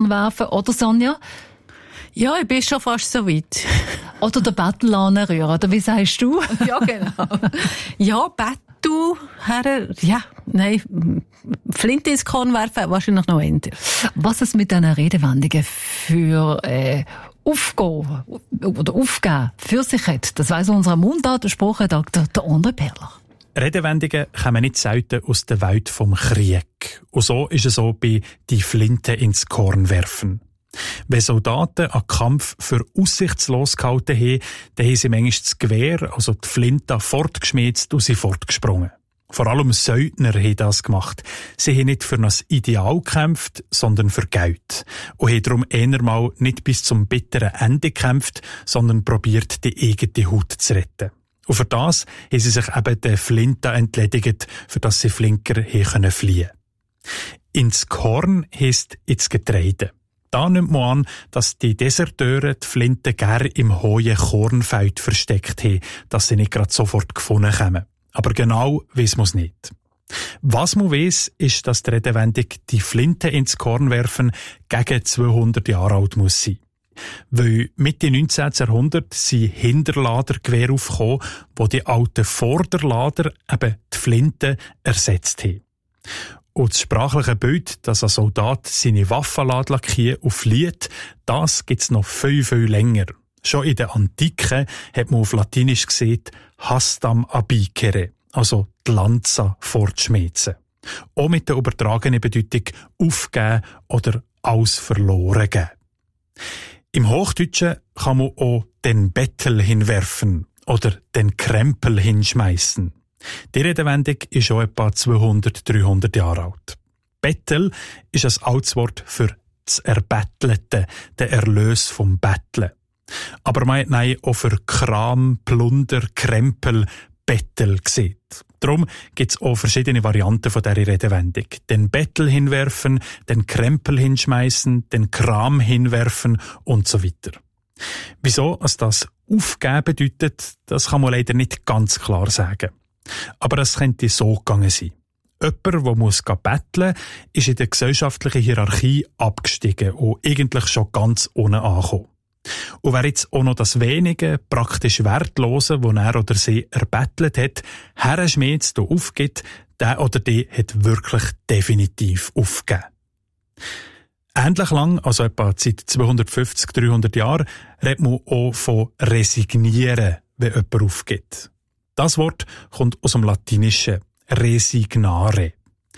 Korn werfen, oder Sonja? Ja, ich bin schon fast so weit. Oder den Bettel anrühren, oder wie sagst du? Ja, genau. Ja, Bettel, Herren, ja, nein, Flinte ins Korn werfen, wahrscheinlich noch eher. Was es mit diesen Redewendungen für Aufgehen oder Aufgeben für sich hat, das weiss unser Mundartensprachendoktor, der André Perler. Redewendungen kommen nicht selten aus der Welt vom Krieg. Und so ist es auch bei «die Flinte ins Korn werfen». Wenn Soldaten einen Kampf für aussichtslos gehalten haben, dann haben sie manchmal das Gewehr, also die Flinte, fortgeschmiert und sind fortgesprungen. Vor allem Söldner haben das gemacht. Sie haben nicht für ein Ideal gekämpft, sondern für Geld. Und haben darum eher mal nicht bis zum bitteren Ende gekämpft, sondern probiert, die eigene Haut zu retten. Und für das haben sie sich eben der Flinte entledigt, für das sie flinker haben fliehen können. Ins Korn heisst ins Getreide. Da nimmt man an, dass die Deserteure die Flinte gerne im hohen Kornfeld versteckt haben, dass sie nicht gerade sofort gefunden kommen. Aber genau weiss man es nicht. Was man weiss, ist, dass die Redewendung «die Flinte ins Korn werfen» gegen 200 Jahre alt muss sein. Weil Mitte 19. Jahrhundert sind Hinterladergewehre aufgekommen, wo die alten Vorderlader eben die Flinte ersetzt haben. Und das sprachliche Bild, dass ein Soldat seine Waffen lackiert und flieht, das gibt's noch viel, viel länger. Schon in der Antike hat man auf Latinisch gesagt, hastam abicere, also die Lanze fortschmeißen. Auch mit der übertragenen Bedeutung aufgeben oder alles verloren geben. Im Hochdeutschen kann man auch den Bettel hinwerfen oder den Krempel hinschmeißen. Die Redewendung ist schon etwa 200-300 Jahre alt. Bettel ist ein altes Wort für das Erbettelte, der Erlös vom Betteln. Aber man hat auch für Kram, Plunder, Krempel, Bettel gesehen. Darum gibt es auch verschiedene Varianten von dieser Redewendung. Den Bettel hinwerfen, den Krempel hinschmeißen, den Kram hinwerfen und so weiter. Wieso es das Aufgeben bedeutet, das kann man leider nicht ganz klar sagen. Aber es könnte so gegangen sein. Jemand, der betteln muss, ist in der gesellschaftlichen Hierarchie abgestiegen und eigentlich schon ganz unten angekommen. Und wer jetzt auch noch das Wenige, praktisch Wertlose, das er oder sie erbettelt hat, herschmiert und aufgibt, der oder die hat wirklich definitiv aufgegeben. Ähnlich lang, also etwa seit 250-300 Jahren, redet man auch von resignieren, wenn jemand aufgibt. Das Wort kommt aus dem Latinischen resignare.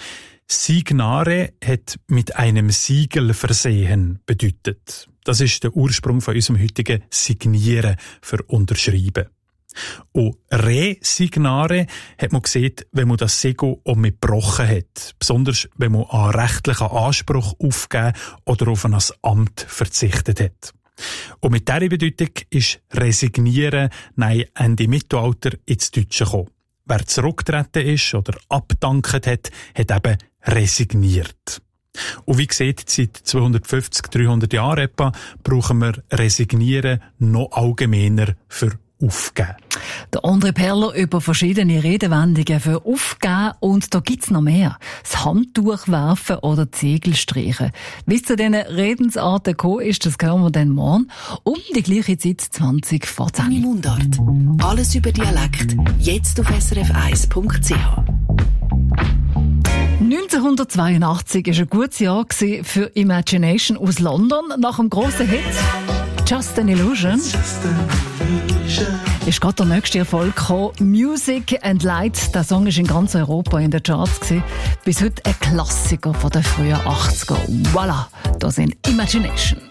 Signare hat mit einem Siegel versehen bedeutet. Das ist der Ursprung von unserem heutigen Signieren für Unterschreiben. Und resignare hat man gesehen, wenn man das Siegel auch mitgebrochen hat. Besonders, wenn man an rechtlichen Anspruch aufgegeben oder auf ein Amt verzichtet hat. Und mit dieser Bedeutung ist resignieren Ende Mittelalter ins Deutsche gekommen. Wer zurückgetreten ist oder abgedankt hat, hat eben resigniert. Und wie gesagt, seit 250-300 Jahren etwa brauchen wir resignieren noch allgemeiner für aufgeben. Der André Perler über verschiedene Redewendungen für aufgeben und da gibt's noch mehr. Das Handtuch werfen oder Ziegel streichen. Wie es zu diesen Redensarten gekommen ist, das hören wir dann morgen um die gleiche Zeit 20 vor 10. Deine Mundart. Alles über Dialekt. Jetzt auf srf1.ch. 1982 war ein gutes Jahr für Imagination aus London nach dem grossen Hit Just an Illusion. Ist gerade der nächste Erfolg gekommen. Music and Light. Der Song war in ganz Europa in den Charts gewesen. Bis heute ein Klassiker von den frühen 80er. Voilà, da sind Imagination.